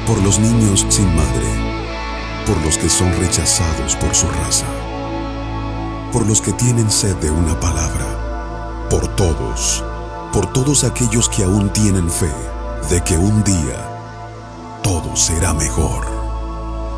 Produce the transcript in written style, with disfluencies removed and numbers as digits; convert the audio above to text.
por los niños sin madre, por los que son rechazados por su raza, por los que tienen sed de una palabra, por todos aquellos que aún tienen fe de que un día todo será mejor.